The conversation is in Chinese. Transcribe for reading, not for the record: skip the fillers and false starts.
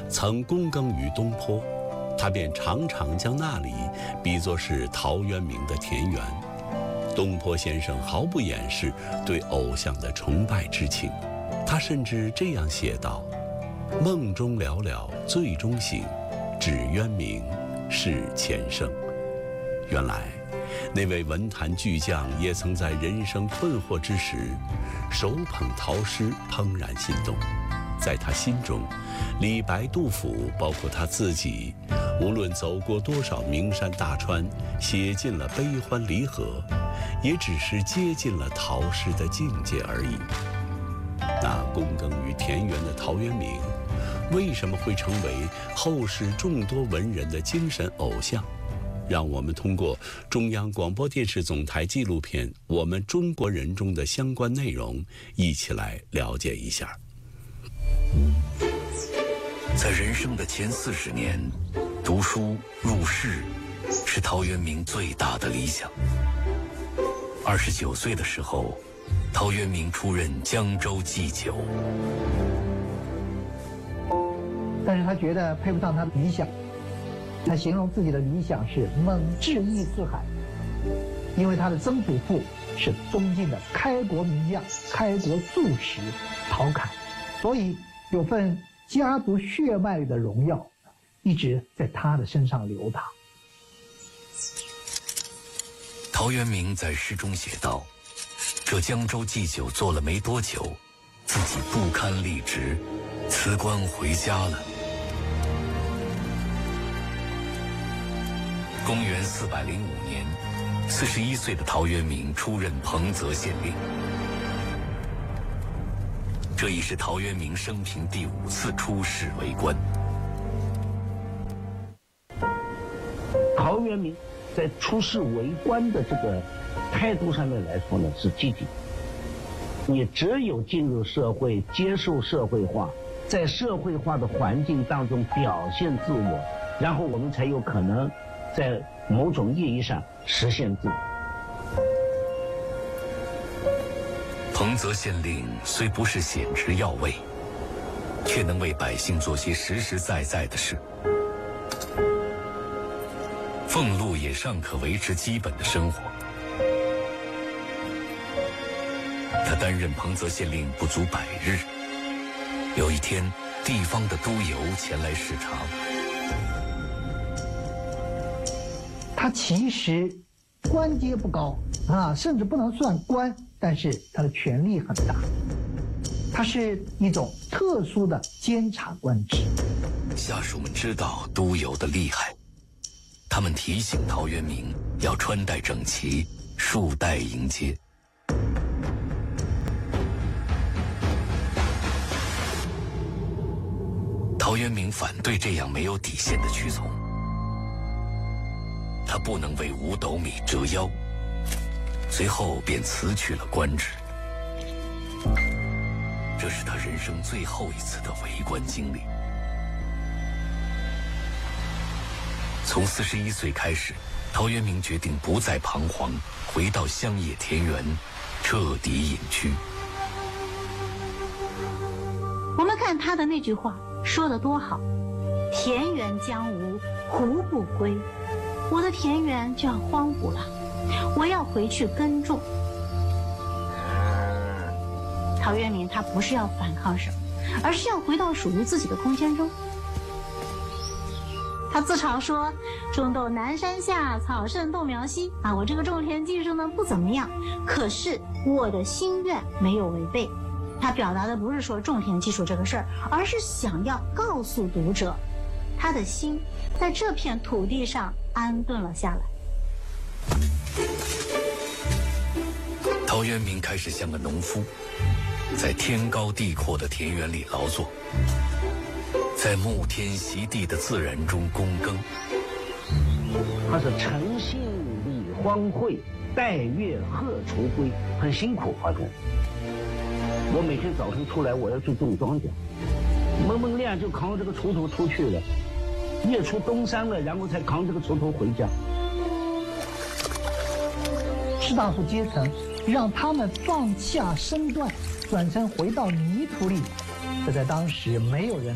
曾躬耕于东坡，他便常常将那里比作是陶渊明的田园。东坡先生毫不掩饰对偶像的崇拜之情，他甚至这样写道：梦中寥寥醉中醒，只渊明是前生。原来那位文坛巨匠也曾在人生困惑之时，手捧陶诗怦然心动。在他心中，李白、杜甫，包括他自己，无论走过多少名山大川，写尽了悲欢离合，也只是接近了陶诗的境界而已。那躬耕于田园的陶渊明，为什么会成为后世众多文人的精神偶像？让我们通过中央广播电视总台纪录片《我们中国人》中的相关内容，一起来了解一下。 在人生的前40年，读书入仕是陶渊明最大的理想。29岁的时候，陶渊明出任江州祭酒。 但是他觉得配不上他的理想，他形容自己的理想是猛志毅四海，因为他的曾祖父是东晋的开国名将、开国柱石陶侃，所以有份家族血脉里的荣耀一直在他的身上流淌。 陶渊明在诗中写道：这江州祭酒做了没多久，自己不堪力直，辞官回家了。公元405年，41岁的陶渊明出任彭泽县令。这已是陶渊明生平第5次出仕为官。 陶渊明在出仕为官的这个态度上面来说呢，是积极。你只有进入社会，接受社会化，在社会化的环境当中表现自我，然后我们才有可能在某种意义上实现自我。 彭泽县令虽不是显职要位，却能为百姓做些实实在在的事，俸禄也尚可维持基本的生活。他担任彭泽县令不足100日，有一天，地方的督邮前来视察。 他其实官阶不高啊，甚至不能算官，但是他的权力很大，他是一种特殊的监察官制。 下属们知道督邮的厉害，他们提醒陶渊明要穿戴整齐，束带迎接。陶渊明反对这样没有底线的屈从，他不能为5斗米折腰，随后便辞去了官职。这是他人生最后一次的为官经历。从41岁开始，陶渊明决定不再彷徨，回到乡野田园，彻底隐居。 我们看他的那句话说得多好：田园将芜，胡不归？我的田园就要荒芜了，我要回去耕种。陶渊明他不是要反抗什么，而是要回到属于自己的空间中。他自嘲说：种豆南山下，草盛豆苗稀。我这个种田技术呢不怎么样，可是我的心愿没有违背。他表达的不是说种田技术这个事儿，而是想要告诉读者，他的心在这片土地上安顿了下来。 陶渊明开始像个农夫，在天高地阔的田园里劳作，在沐天席地的自然中躬耕。 他是晨兴理荒秽，带月荷锄归，很辛苦。反正我每天早晨出来，我要去种庄稼，蒙蒙亮就扛着这个锄头出去了，夜出东山了，然后才扛这个锄头回家。 士大夫阶层让他们放下身段，转身回到泥土里，这在当时没有人